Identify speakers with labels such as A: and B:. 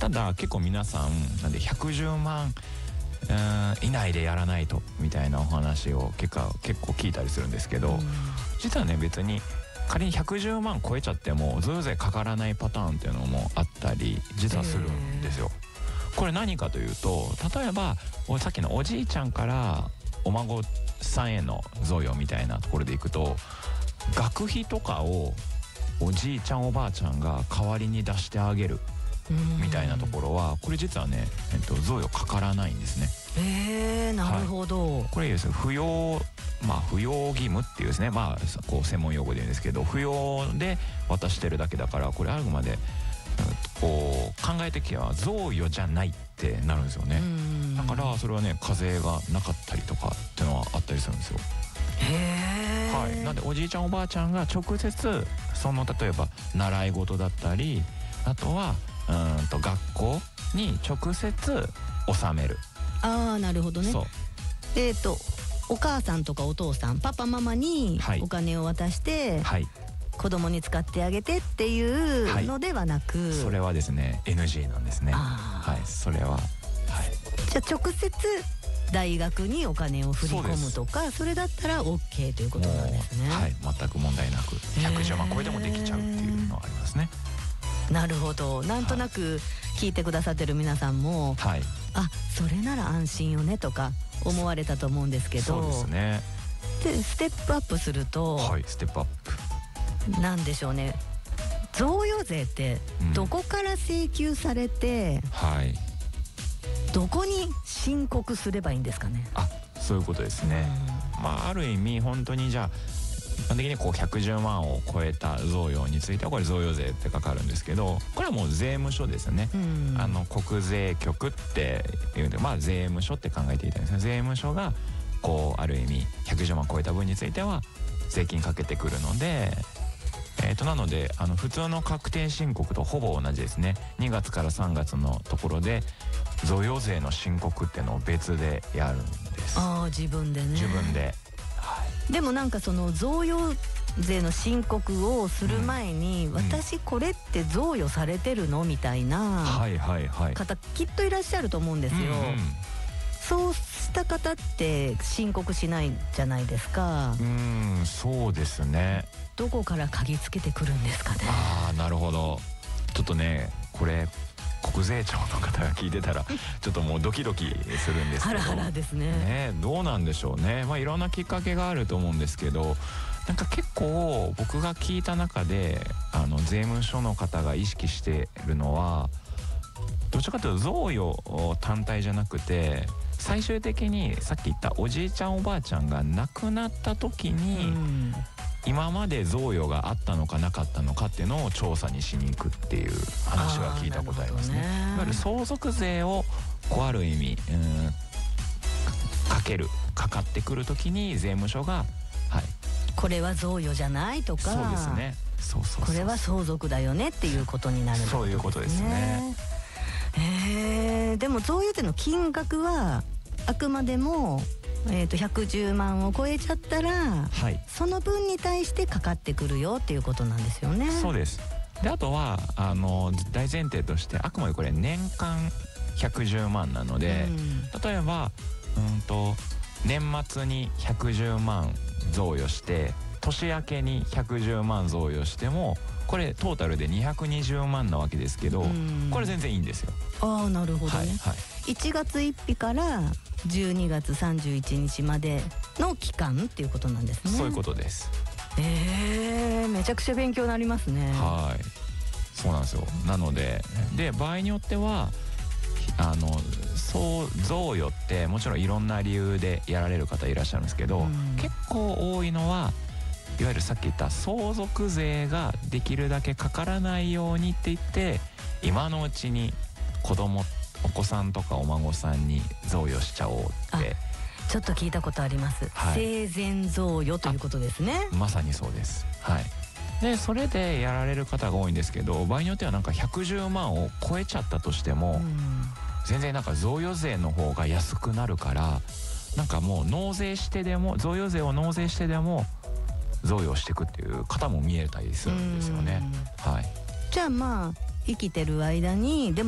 A: ただ結構皆さんなんで110万以内でやらないとみたいなお話を結構聞いたりするんですけど、実はね別に仮に110万超えちゃっても贈与税かからないパターンっていうのもあったり実はするんですよ。これ何かというと、例えばさっきのおじいちゃんからお孫さんへの贈与みたいなところでいくと、学費とかをおじいちゃんおばあちゃんが代わりに出してあげるみたいなところはこれ実はね、贈与かからないんですね。
B: なるほど、
A: はい、これですね扶養義務っていうですね、こう専門用語で言うんですけど、扶養で渡してるだけだから、これあくまでこう考えてきは贈与じゃないってなるんですよね。だからそれはね課税がなかったりとかっていうのはあったりするんですよ。はい、なんでおじいちゃんおばあちゃんが直接その例えば習い事だったり、あとは学校に直接納める。
B: なるほどね。
A: そう
B: お母さんとかお父さん、パパママにお金を渡して、はい、子供に使ってあげてっていうのではなく、はい、
A: それはですね NG なんですね。はい、それは、はい、
B: じゃあ直接大学にお金を振り込むとか、それだったら OK ということなんですね。
A: はい、全く問題なく110万超えてもできちゃうっていうのはありますね。
B: なるほど。なんとなく聞いてくださってる皆さんも、はい、それなら安心よねとか思われたと思うんですけど、
A: そうですね。
B: でステップアップすると、
A: はい、ステップアップ
B: なんでしょうね、贈与税ってどこから請求されて、はい、どこに申告すればいいんですかね。
A: そういうことですね。ある意味本当にじゃあ一般的にこう110万を超えた贈与についてはこれ贈与税ってかかるんですけど、これはもう税務署ですね。国税局っていうんで、税務署って考えていたんですね。税務署がこうある意味110万超えた分については税金かけてくるので、なので普通の確定申告とほぼ同じですね。2月から3月のところで贈与税の申告っていうのを別でやるんです。
B: 自分でね。
A: 自分で。
B: でもなんかその贈与税の申告をする前に、私これって贈与されてるのみたいな方きっといらっしゃると思うんですよ。そうした方って申告しないじゃないですか。
A: そうですね。
B: どこから嗅ぎつけてくるんですかね。
A: なるほど。ちょっとねこれ国税庁の方が聞いてたらちょっともうドキドキするんですけど、
B: ハラハラですね。
A: どうなんでしょうね。いろんなきっかけがあると思うんですけど、なんか結構僕が聞いた中で税務署の方が意識しているのは、どちらかというと贈与単体じゃなくて、最終的にさっき言ったおじいちゃんおばあちゃんが亡くなった時に、今まで贈与があったのかなかったのかっていうのを調査にしに行くっていう話は聞いたことありますね。いわゆる相続税をこうある意味かかってくる時に税務署が、
B: これは贈与じゃないとか、
A: そうですね、
B: これは相続だよねっていうことになるんですね。
A: そういうことですね。
B: でも贈与税の金額はあくまでも110万を超えちゃったら、その分に対してかかってくるよっていうことなんですよね。
A: そうです。であとは大前提としてあくまでこれ年間110万なので、例えば年末に110万贈与して年明けに110万贈与してもこれトータルで220万なわけですけど、これ全然いいんですよ。
B: なるほどね。1月1日から12月31日までの期間っていうことなんですね。
A: そういうことです。
B: めちゃくちゃ勉強になりますね。
A: そうなんですよ。なので場合によっては贈与ってもちろんいろんな理由でやられる方いらっしゃるんですけど、結構多いのはいわゆるさっき言った相続税ができるだけかからないようにって言って今のうちにお子さんとかお孫さんに贈与しちゃおうって
B: ちょっと聞いたことあります。生前贈与ということですね。
A: まさにそうです。でそれでやられる方が多いんですけど、場合によってはなんか110万を超えちゃったとしても、全然なんか贈与税の方が安くなるから、なんかもう納税してでも贈与税を納税してでも贈与していくっていう方も見えたりするんですよね。じ
B: ゃあ生きてる間にでも